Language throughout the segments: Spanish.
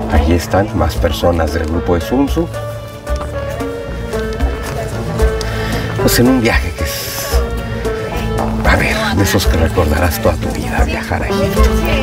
Allí están más personas del grupo de Sun Tzu. Pues en un viaje que es, a ver, de esos que recordarás toda tu vida, viajar a Egipto.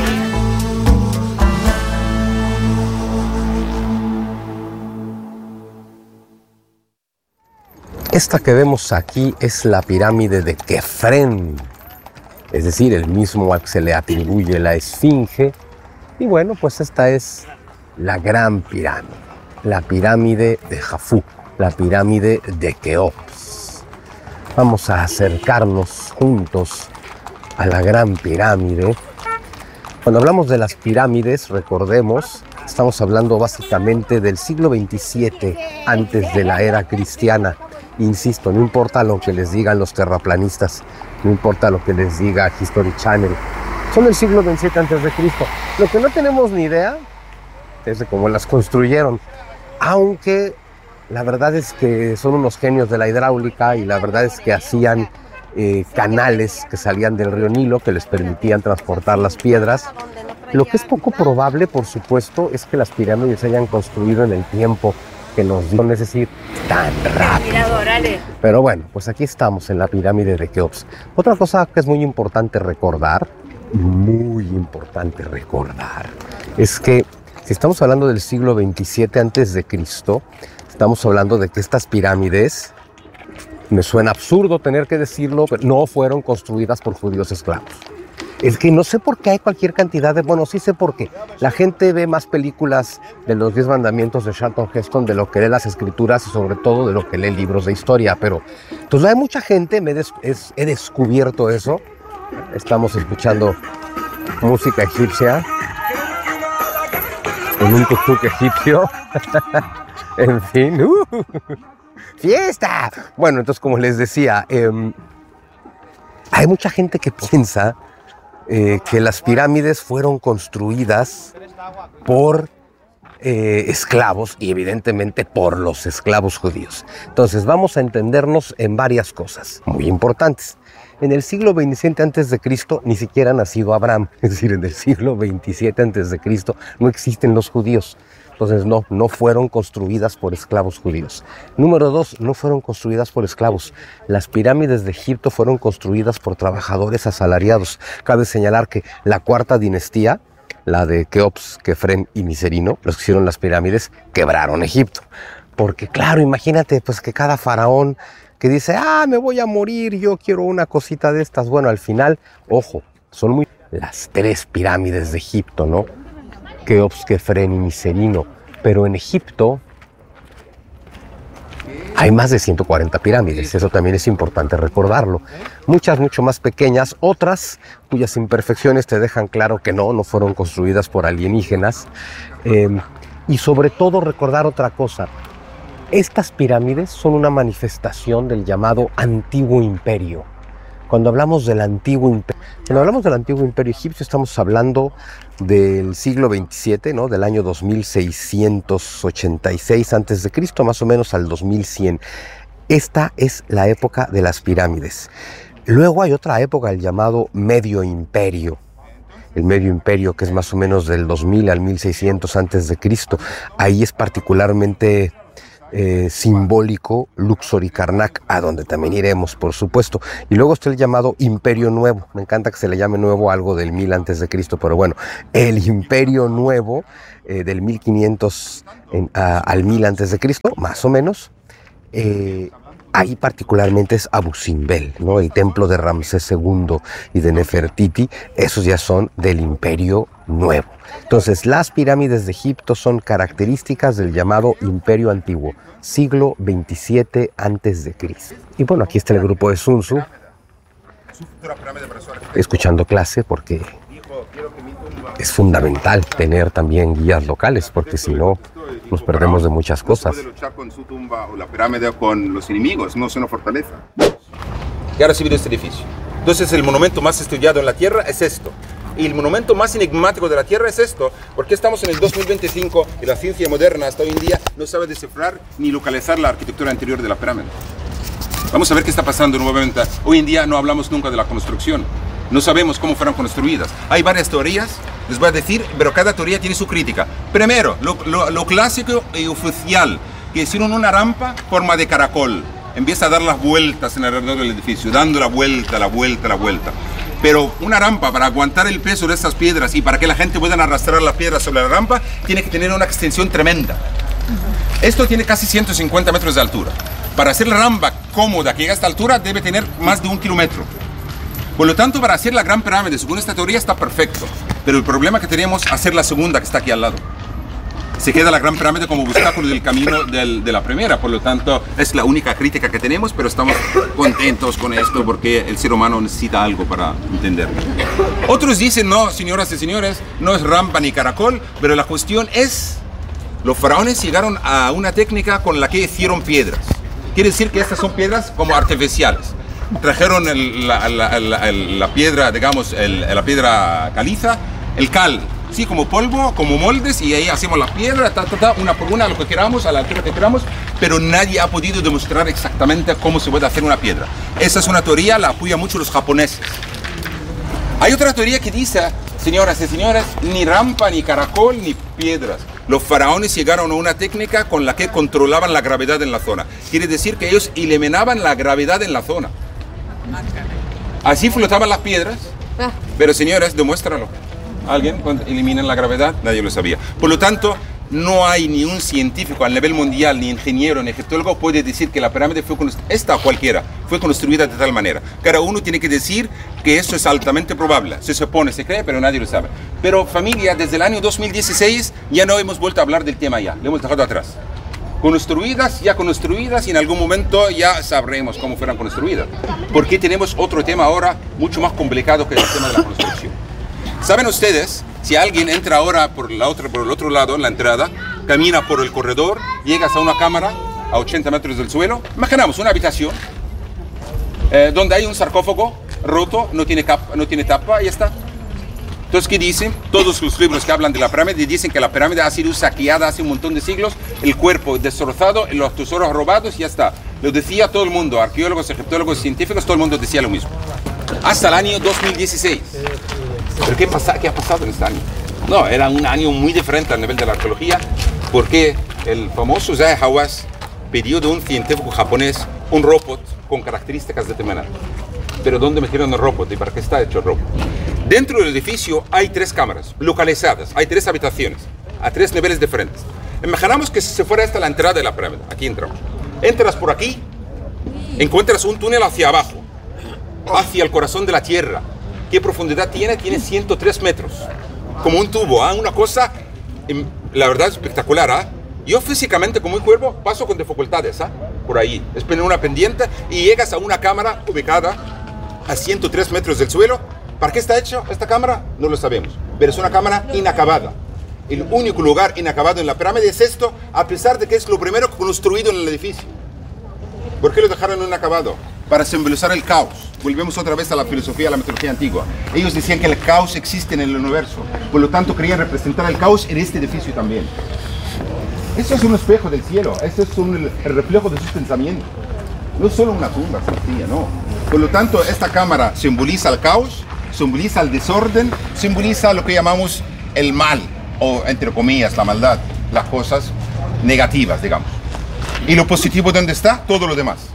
Esta que vemos aquí es la pirámide de Kefren, es decir, el mismo al que se le atribuye la esfinge. Y bueno, pues esta es la gran pirámide, la pirámide de Jafú, la pirámide de Keops. Vamos a acercarnos juntos a la gran pirámide. Cuando hablamos de las pirámides, recordemos, estamos hablando básicamente del siglo XXVII, antes de la era cristiana. Insisto, no importa lo que les digan los terraplanistas, no importa lo que les diga History Channel, son del siglo XXVII antes de Cristo. Lo que no tenemos ni idea es de cómo las construyeron, aunque la verdad es que son unos genios de la hidráulica y la verdad es que hacían canales que salían del río Nilo que les permitían transportar las piedras. Lo que es poco probable, por supuesto, es que las pirámides se hayan construido en el tiempo que nos dio, es decir, tan rápido. Pero bueno, pues aquí estamos en la pirámide de Keops. Otra cosa que es muy importante recordar, es que si estamos hablando del siglo XXVII antes de Cristo, estamos hablando de que estas pirámides, me suena absurdo tener que decirlo, pero no fueron construidas por judíos esclavos. Es que no sé por qué hay cualquier cantidad de... Bueno, sí sé por qué. La gente ve más películas de los 10 mandamientos de Charlton Heston de lo que lee las escrituras y sobre todo de lo que lee libros de historia. Pero pues hay mucha gente, he descubierto eso. Estamos escuchando música egipcia en un tuk-tuk egipcio. En fin, ¡fiesta! Bueno, entonces como les decía, hay mucha gente que piensa que las pirámides fueron construidas por esclavos y evidentemente por los esclavos judíos. Entonces vamos a entendernos en varias cosas muy importantes. En el siglo XXVII antes de Cristo ni siquiera ha nacido Abraham, es decir, en el siglo XXVII antes de Cristo no existen los judíos. Entonces no fueron construidas por esclavos judíos. Número 2, no fueron construidas por esclavos. Las pirámides de Egipto fueron construidas por trabajadores asalariados. Cabe señalar que la cuarta dinastía, la de Keops, Kefren y Miserino, los que hicieron las pirámides, quebraron Egipto. Porque claro, imagínate pues que cada faraón que dice, me voy a morir, yo quiero una cosita de estas. Bueno, al final, ojo, son muy... Las 3 pirámides de Egipto, ¿no? Keops, Kefren y Miserino, pero en Egipto hay más de 140 pirámides, eso también es importante recordarlo. Muchas mucho más pequeñas, otras cuyas imperfecciones te dejan claro que no fueron construidas por alienígenas. Y sobre todo recordar otra cosa, estas pirámides son una manifestación del llamado Antiguo Imperio. Cuando hablamos del Antiguo Imperio egipcio, estamos hablando del siglo XXVII, ¿no? Del año 2686 a.C., más o menos al 2100. Esta es la época de las pirámides. Luego hay otra época, el llamado Medio Imperio. El Medio Imperio, que es más o menos del 2000 al 1600 a.C. Ahí es particularmente simbólico Luxor y Karnak, a donde también iremos, por supuesto. Y luego está el llamado Imperio Nuevo. Me encanta que se le llame nuevo algo del 1000 a.C., pero bueno, el Imperio Nuevo del 1500 al 1000 a.C., más o menos. Ahí particularmente es Abu Simbel, ¿no? El templo de Ramsés II y de Nefertiti, esos ya son del Imperio Nuevo. Entonces, las pirámides de Egipto son características del llamado Imperio Antiguo, siglo XXVII a.C. Y bueno, aquí está el grupo de Sun Tzu, escuchando clase, porque es fundamental tener también guías locales, porque si no, nos perdemos de muchas cosas. Puede luchar con su tumba o la pirámide o con los enemigos, no es una fortaleza. Y ahora sí viene este edificio. Entonces el monumento más estudiado en la Tierra es esto. Y el monumento más enigmático de la Tierra es esto. Porque estamos en el 2025 y la ciencia moderna hasta hoy en día no sabe descifrar Ni localizar la arquitectura anterior de la pirámide. Vamos a ver qué está pasando nuevamente. Hoy en día no hablamos nunca de la construcción. No sabemos cómo fueron construidas. Hay varias teorías, les voy a decir, pero cada teoría tiene su crítica. Primero, lo clásico y oficial, que hicieron una rampa forma de caracol. Empieza a dar las vueltas en alrededor del edificio, dando la vuelta. Pero una rampa para aguantar el peso de estas piedras y para que la gente pueda arrastrar las piedras sobre la rampa, tiene que tener una extensión tremenda. Esto tiene casi 150 metros de altura. Para hacer la rampa cómoda que llega a esta altura, debe tener más de 1 kilómetro. Por lo tanto, para hacer la Gran Pirámide, según esta teoría, está perfecto. Pero el problema que tenemos es hacer la segunda, que está aquí al lado. Se queda la Gran Pirámide como obstáculo del camino de la primera. Por lo tanto, es la única crítica que tenemos, pero estamos contentos con esto porque el ser humano necesita algo para entenderlo. Otros dicen, no, señoras y señores, no es rampa ni caracol, pero la cuestión es, los faraones llegaron a una técnica con la que hicieron piedras. Quiere decir que estas son piedras como artificiales. Trajeron la piedra, digamos, la piedra caliza, el cal, sí, como polvo, como moldes, y ahí hacemos la piedra, una por una, lo que queramos, a la altura que queramos, pero nadie ha podido demostrar exactamente cómo se puede hacer una piedra. Esa es una teoría, la apoyan mucho los japoneses. Hay otra teoría que dice, señoras y señores, ni rampa, ni caracol, ni piedras. Los faraones llegaron a una técnica con la que controlaban la gravedad en la zona. Quiere decir que ellos eliminaban la gravedad en la zona. Así flotaban las piedras, pero señores, demuéstralo. ¿Alguien cuando eliminan la gravedad? Nadie lo sabía. Por lo tanto, no hay ni un científico a nivel mundial, ni ingeniero, ni egiptólogo puede decir que la pirámide fue construida, esta o cualquiera, fue construida de tal manera. Cada uno tiene que decir que eso es altamente probable. Se supone, se cree, pero nadie lo sabe. Pero familia, desde el año 2016 ya no hemos vuelto a hablar del tema ya, lo hemos dejado atrás. Construidas, ya construidas, y en algún momento ya sabremos cómo fueron construidas. Porque tenemos otro tema ahora mucho más complicado que el tema de la construcción. ¿Saben ustedes? Si alguien entra ahora por el otro lado, en la entrada, camina por el corredor, llegas a una cámara a 80 metros del suelo, imaginamos una habitación donde hay un sarcófago roto, no tiene tapa, y ya está. Entonces, ¿qué dicen? Todos los libros que hablan de la pirámide dicen que la pirámide ha sido saqueada hace un montón de siglos, el cuerpo destrozado, los tesoros robados y ya está. Lo decía todo el mundo, arqueólogos, egiptólogos, científicos, todo el mundo decía lo mismo. Hasta el año 2016. ¿Pero qué ha pasado en este año? No, era un año muy diferente a nivel de la arqueología, porque el famoso Zahi Hawass pidió de un científico japonés un robot con características determinadas. Pero ¿dónde metieron el robot y para qué está hecho el robot? Dentro del edificio hay 3 cámaras localizadas, hay 3 habitaciones, a 3 niveles diferentes. Imaginamos que si se fuera esta la entrada de la pirámide, aquí entramos. Entras por aquí, encuentras un túnel hacia abajo, hacia el corazón de la tierra. ¿Qué profundidad tiene? Tiene 103 metros. Como un tubo, una cosa, la verdad, espectacular. Yo físicamente, como un cuervo, paso con dificultades por ahí. Es poner una pendiente y llegas a una cámara ubicada a 103 metros del suelo. ¿Para qué está hecho esta cámara? No lo sabemos. Pero es una cámara inacabada. El único lugar inacabado en la pirámide es esto, a pesar de que es lo primero construido en el edificio. ¿Por qué lo dejaron inacabado? Para simbolizar el caos. Volvemos otra vez a la filosofía, a la mitología antigua. Ellos decían que el caos existe en el universo. Por lo tanto, querían representar el caos en este edificio también. Eso es un espejo del cielo. Eso es el reflejo de sus pensamientos. No es solo una tumba sencilla, no. Por lo tanto, esta cámara simboliza el caos, simboliza el desorden, simboliza lo que llamamos el mal, o entre comillas, la maldad, las cosas negativas, digamos. Y lo positivo, ¿dónde está? Todo lo demás.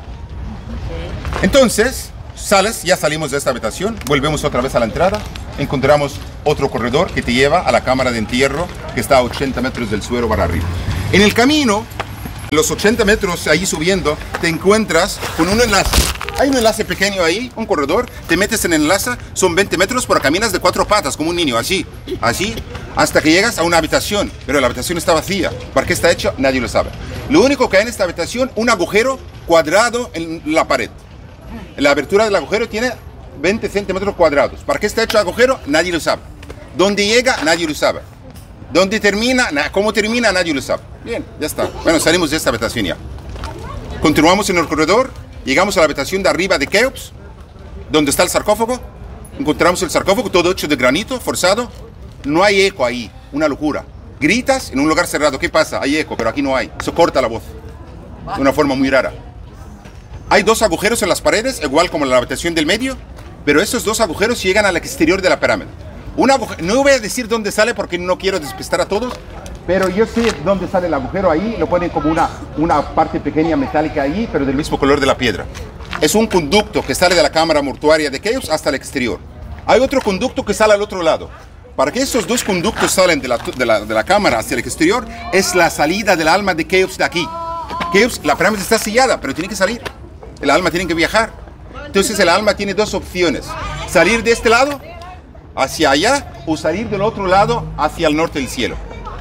Entonces, ya salimos de esta habitación, volvemos otra vez a la entrada, encontramos otro corredor que te lleva a la cámara de entierro que está a 80 metros del suelo para arriba. En el camino, los 80 metros ahí subiendo, te encuentras con un enlace. Hay un enlace pequeño ahí, un corredor, te metes en el enlace, son 20 metros, pero caminas de 4 patas como un niño, así, hasta que llegas a una habitación, pero la habitación está vacía. ¿Para qué está hecho? Nadie lo sabe. Lo único que hay en esta habitación, un agujero cuadrado en la pared. La abertura del agujero tiene 20 centímetros cuadrados. ¿Para qué está hecho el agujero? Nadie lo sabe. ¿Dónde llega? Nadie lo sabe. ¿Dónde termina? ¿Cómo termina? Nadie lo sabe. Bien, ya está. Bueno, salimos de esta habitación ya. Continuamos en el corredor. Llegamos a la habitación de arriba de Keops, donde está el sarcófago. Encontramos el sarcófago todo hecho de granito, forzado. No hay eco ahí, una locura. Gritas en un lugar cerrado, ¿qué pasa? Hay eco, pero aquí no hay. Se corta la voz de una forma muy rara. Hay 2 agujeros en las paredes, igual como en la habitación del medio. Pero esos dos agujeros llegan al exterior de la pirámide. No voy a decir dónde sale porque no quiero despistar a todos, pero yo sé dónde sale el agujero ahí. Lo ponen como una parte pequeña metálica ahí, pero del mismo color de la piedra. Es un conducto que sale de la cámara mortuaria de Keops hasta el exterior. Hay otro conducto que sale al otro lado. Para que estos dos conductos salen de la cámara hacia el exterior, es la salida del alma de Keops de aquí. Keops, la pirámide está sellada, pero tiene que salir. El alma tiene que viajar. Entonces el alma tiene dos opciones. Salir de este lado, hacia allá, o salir del otro lado, hacia el norte del cielo.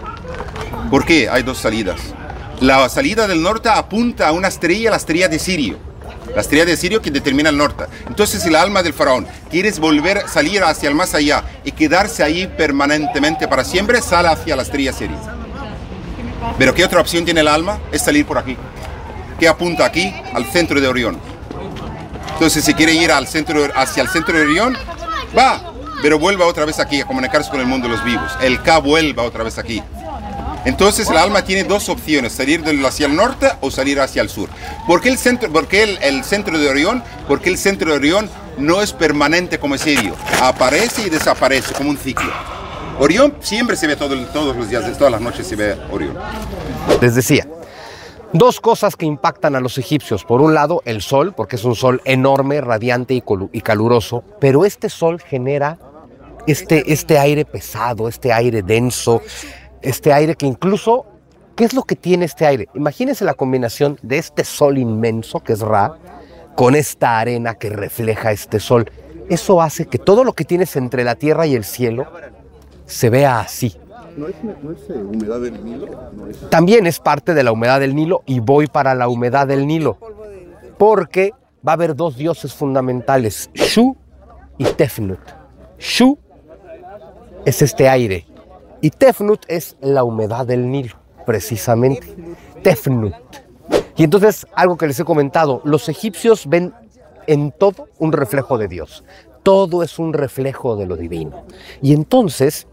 ¿Por qué? Hay dos salidas. La salida del norte apunta a una estrella, la estrella de Sirio. La estrella de Sirio que determina el norte. Entonces el alma del faraón quiere salir hacia el más allá y quedarse ahí permanentemente para siempre, sale hacia la estrella Sirio. Pero ¿qué otra opción tiene el alma? Es salir por aquí. ¿Qué apunta aquí? Al centro de Orión. Entonces si quiere ir hacia el centro de Orión, va, pero vuelva otra vez aquí a comunicarse con el mundo de los vivos. El K vuelva otra vez aquí. Entonces el alma tiene dos opciones, salir hacia el norte o salir hacia el sur. ¿Por qué el centro de Orión? Porque el centro de Orión no es permanente como Sirio. Aparece y desaparece como un ciclo. Orión siempre se ve todos los días, todas las noches se ve Orión. Les decía, dos cosas que impactan a los egipcios. Por un lado, el sol, porque es un sol enorme, radiante y caluroso, pero este sol genera este aire pesado, este aire denso, este aire que incluso, ¿qué es lo que tiene este aire? Imagínense la combinación de este sol inmenso, que es Ra, con esta arena que refleja este sol. Eso hace que todo lo que tienes entre la tierra y el cielo se vea así. ¿No es humedad del Nilo? También es parte de la humedad del Nilo y voy para la humedad del Nilo. Porque va a haber dos dioses fundamentales, Shu y Tefnut. Shu es este aire. Y Tefnut es la humedad del Nilo, precisamente. Tefnut. Y entonces, algo que les he comentado, los egipcios ven en todo un reflejo de Dios. Todo es un reflejo de lo divino. Y entonces,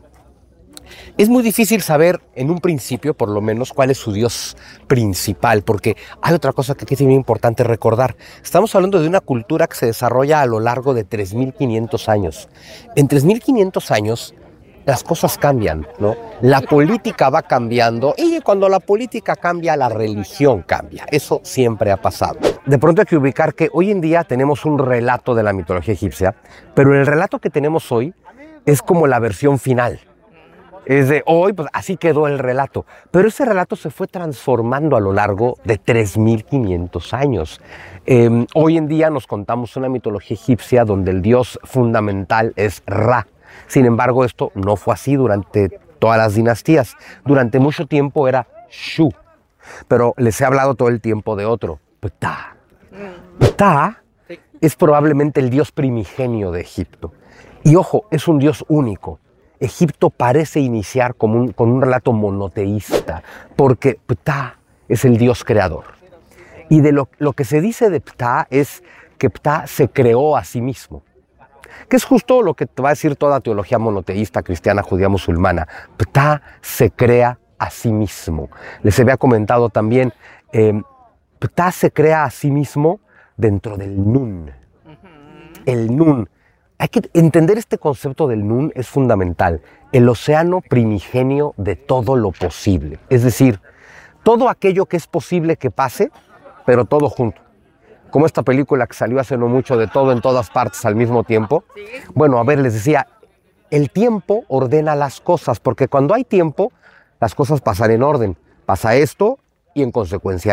es muy difícil saber, en un principio por lo menos, cuál es su Dios principal, porque hay otra cosa que es muy importante recordar. Estamos hablando de una cultura que se desarrolla a lo largo de 3.500 años. En 3.500 años, las cosas cambian, ¿no? La política va cambiando y cuando la política cambia, la religión cambia. Eso siempre ha pasado. De pronto hay que ubicar que hoy en día tenemos un relato de la mitología egipcia, pero el relato que tenemos hoy es como la versión final. Es de hoy, pues así quedó el relato. Pero ese relato se fue transformando a lo largo de 3.500 años. Hoy en día nos contamos una mitología egipcia donde el dios fundamental es Ra. Sin embargo, esto no fue así durante todas las dinastías. Durante mucho tiempo era Shu. Pero les he hablado todo el tiempo de otro, Ptah. Ptah es probablemente el dios primigenio de Egipto. Y ojo, es un dios único. Egipto parece iniciar con un relato monoteísta, porque Ptah es el dios creador. Y de lo que se dice de Ptah es que Ptah se creó a sí mismo. Que es justo lo que te va a decir toda teología monoteísta, cristiana, judía, musulmana. Ptah se crea a sí mismo. Les había comentado también, Ptah se crea a sí mismo dentro del Nun. El Nun. Hay que entender este concepto del Nun, es fundamental. El océano primigenio de todo lo posible. Es decir, todo aquello que es posible que pase, pero todo junto. Como esta película que salió hace no mucho de todo en todas partes al mismo tiempo. Bueno, a ver, les decía, el tiempo ordena las cosas, porque cuando hay tiempo, las cosas pasan en orden. Pasa esto y en consecuencia